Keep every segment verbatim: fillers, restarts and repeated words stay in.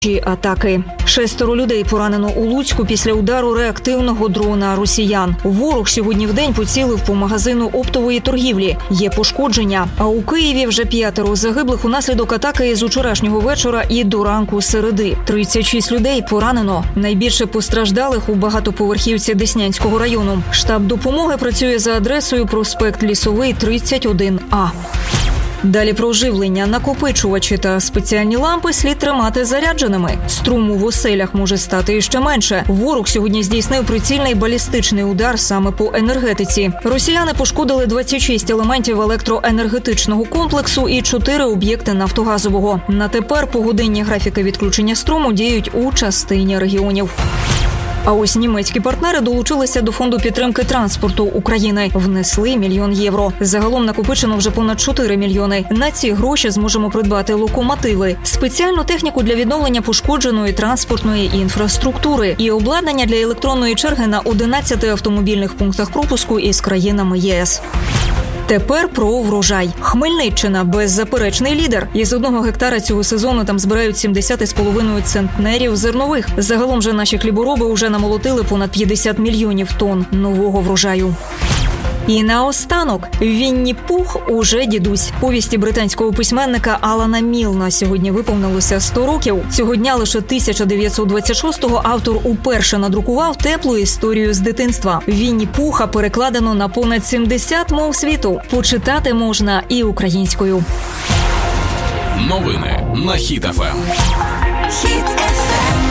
Атаки. Шестеро людей поранено у Луцьку після удару реактивного дрона росіян. Ворог сьогодні вдень поцілив по магазину оптової торгівлі. Є пошкодження. А у Києві вже п'ятеро загиблих унаслідок атаки з вчорашнього вечора і до ранку середи. тридцять шість людей поранено. Найбільше постраждалих у багатоповерхівці Деснянського району. Штаб допомоги працює за адресою проспект Лісовий, тридцять один А. Далі про оживлення. Накопичувачі та спеціальні лампи слід тримати зарядженими. Струму в оселях може стати іще менше. Ворог сьогодні здійснив прицільний балістичний удар саме по енергетиці. Росіяни пошкодили двадцять шість елементів електроенергетичного комплексу і чотири об'єкти нафтогазового. На тепер погодинні графіки відключення струму діють у частині регіонів. А ось німецькі партнери долучилися до фонду підтримки транспорту України. Внесли мільйон євро. Загалом накопичено вже понад чотири мільйони. На ці гроші зможемо придбати локомотиви, спеціальну техніку для відновлення пошкодженої транспортної інфраструктури і обладнання для електронної черги на одинадцяти автомобільних пунктах пропуску із країнами ЄС. Тепер про врожай. Хмельниччина – беззаперечний лідер. Із одного гектара цього сезону там збирають сімдесят із половиною центнерів зернових. Загалом же наші хлібороби уже намолотили понад п'ятдесят мільйонів тонн нового врожаю. І наостанок – Вінні-Пух уже дідусь. Повісті британського письменника Алана Мілна сьогодні виповнилося сто років. Цього дня лише тисяча дев'ятсот двадцять шостого автор уперше надрукував теплу історію з дитинства. Вінні-Пуха перекладено на понад сімдесят мов світу. Почитати можна і українською. Новини на Хіт еф ем. Хіт еф ем.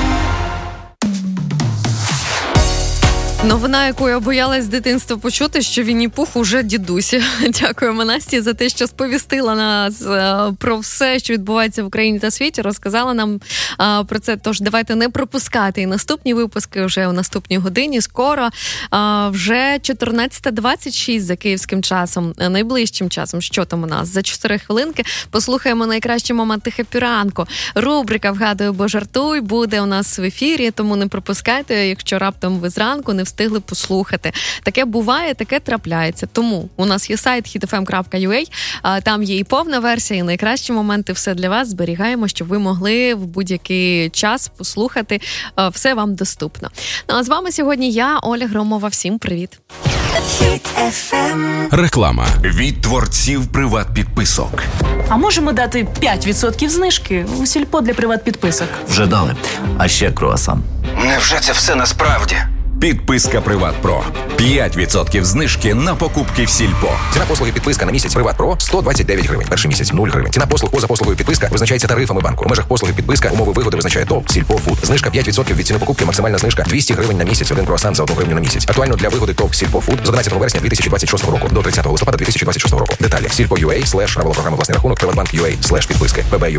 Новина, яку я боялась з дитинства почути, що Вінні-Пух уже дідусь. Дякуємо Насті за те, що сповістила нас про все, що відбувається в Україні та світі, розказала нам а, про це. Тож давайте не пропускати і наступні випуски вже у наступній годині. Скоро а, вже чотирнадцята двадцять шість за київським часом, найближчим часом. Що там у нас? За чотири хвилинки послухаємо найкращі моменти хеппі ранку. Рубрика «Вгадуй або жартуй» буде у нас в ефірі, тому не пропускайте, якщо раптом ви зранку не встигли послухати. Таке буває, таке трапляється. Тому у нас є сайт хіт еф ем крапка ю а, там є і повна версія, і найкращі моменти. Все для вас зберігаємо, щоб ви могли в будь-який час послухати. Все вам доступно. Ну, а з вами сьогодні я, Оля Громова. Всім привіт. Реклама від творців приват-підписок. А можемо дати п'ять відсотків знижки у сільпо для приват-підписок? Вже дали. А ще круасан. Невже це все насправді? Підписка Приват Про. п'ять відсотків знижки на покупки в сільпо. Ціна послуги підписка на місяць Приват Про сто двадцять дев'ять гривень. Перший місяць нуль гривень. Ціна послуг поза послугою підписка визначається тарифами банку. У межах послуги підписка умови вигоди визначає ТОВ Сільпо Фуд. Знижка п'ять відсотків від ціни покупки. Максимальна знижка двісті гривень на місяць. Один круасан за одну гривню на місяць. Актуально для вигоди ТОВ Сільпо Фуд з одинадцятого вересня дві тисячі двадцять шостого року до тридцятого листопада дві тисячі двадцять шостого року. Деталі сільпо.ua слеш правила програми власний рахунок Приватбанк.ua слеш підписки ПБ.ua